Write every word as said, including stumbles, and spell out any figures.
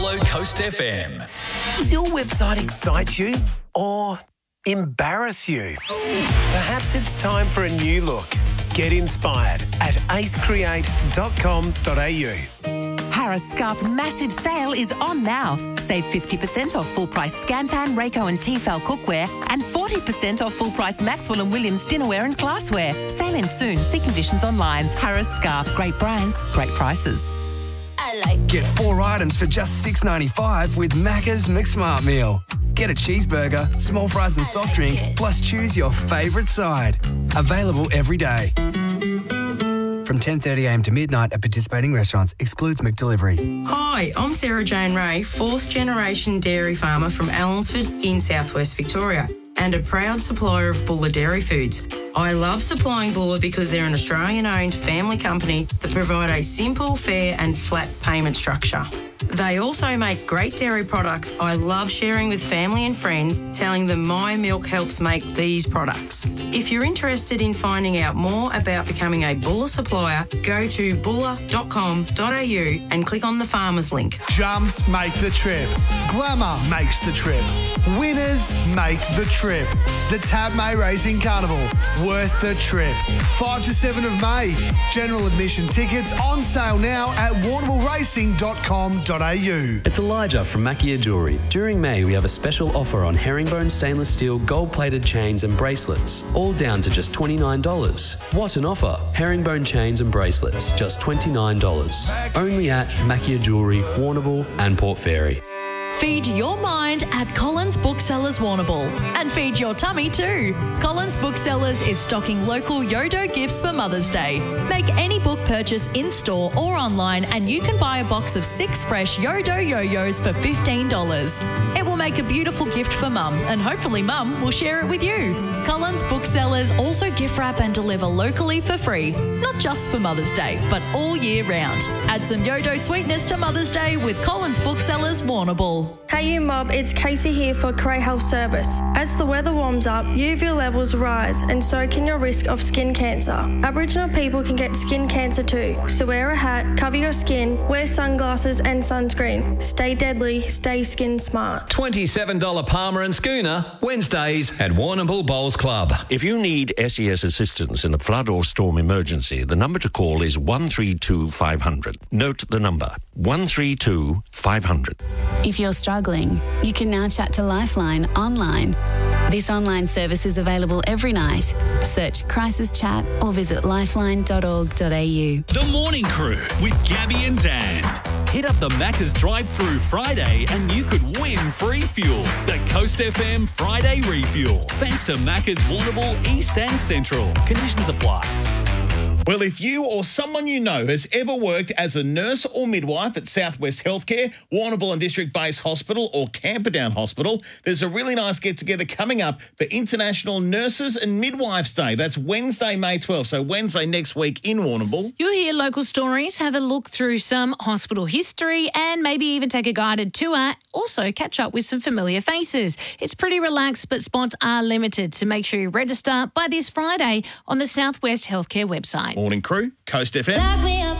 Follow Coast F M. Does your website excite you or embarrass you? Perhaps it's time for a new look. Get inspired at ace create dot com dot a u. Harris Scarf massive sale is on now. Save fifty percent off full-price Scanpan, Rayco and Tefal cookware and forty percent off full-price Maxwell and Williams dinnerware and glassware. Sale ends soon. See conditions online. Harris Scarf. Great brands, great prices. Get four items for just six dollars ninety-five with Macca's McSmart Meal. Get a cheeseburger, small fries and soft drink, plus choose your favourite side. Available every day. From ten thirty a m to midnight at participating restaurants. Excludes McDelivery. Hi, I'm Sarah Jane Ray, fourth generation dairy farmer from Allensford in southwest Victoria and a proud supplier of Bulla Dairy Foods. I love supplying Bulla because they're an Australian-owned family company that provide a simple, fair and flat payment structure. They also make great dairy products I love sharing with family and friends, telling them my milk helps make these products. If you're interested in finding out more about becoming a Bulla supplier, go to bulla dot com dot a u and click on the farmers link. Jumps make the trip. Glamour makes the trip. Winners make the trip. The Tab May Racing Carnival. Worth the trip. five to seven of May. General admission tickets on sale now at warrnambool racing dot com dot a u. It's Elijah from Macchia Jewellery. During May, we have a special offer on herringbone stainless steel gold-plated chains and bracelets, all down to just twenty-nine dollars. What an offer! Herringbone chains and bracelets, just twenty-nine dollars. Only at Macchia Jewellery, Warrnambool and Port Fairy. Feed your mind at Collins Booksellers Warrnambool. And feed your tummy too. Collins Booksellers is stocking local Yodo gifts for Mother's Day. Make any book purchase in-store or online and you can buy a box of six fresh Yodo yo-yos for fifteen dollars. It will make a beautiful gift for Mum and hopefully Mum will share it with you. Collins Booksellers also gift wrap and deliver locally for free. Not just for Mother's Day, but all year round. Add some Yodo sweetness to Mother's Day with Collins Booksellers Warrnambool. Hey you mob, it's Casey here for Cray Health Service. As the weather warms up, U V levels rise and so can your risk of skin cancer. Aboriginal people can get skin cancer too, so wear a hat, cover your skin, wear sunglasses and sunscreen. Stay deadly, stay skin smart. twenty-seven dollars Palmer and Schooner, Wednesdays at Warrnambool Bowls Club. If you need S E S assistance in a flood or storm emergency, the number to call is one three two five hundred. Note the number, one three two five hundred. If you're struggling, you can now chat to Lifeline online. This online service is available every night. Search Crisis Chat or visit lifeline dot org dot a u. The Morning Crew with Gabby and Dan. Hit up the Macca's drive-through Friday and you could win free fuel. The Coast F M Friday Refuel. Thanks to Macca's Warrnambool East and Central. Conditions apply. Well, if you or someone you know has ever worked as a nurse or midwife at Southwest Healthcare, Warrnambool and District Base Hospital or Camperdown Hospital, there's a really nice get-together coming up for International Nurses and Midwives Day. That's Wednesday, May twelfth, so Wednesday next week in Warrnambool. You'll hear local stories, have a look through some hospital history and maybe even take a guided tour. Also, catch up with some familiar faces. It's pretty relaxed, but spots are limited, so make sure you register by this Friday on the Southwest Healthcare website. Morning Crew, Coast F M. Lock me up